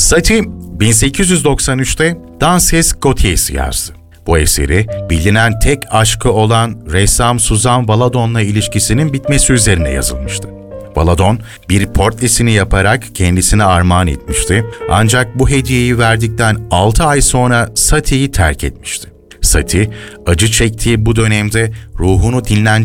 Satie 1893'te Danses Côtiers yazdı. Bu eseri bilinen tek aşkı olan ressam Suzanne Valadon'la ilişkisinin bitmesi üzerine yazılmıştı. Valadon bir portresini yaparak kendisine armağan etmişti, ancak bu hediyeyi verdikten 6 ay sonra Satie'yi terk etmişti. Satie, acı çektiği bu dönemde ruhunu dinlendirmek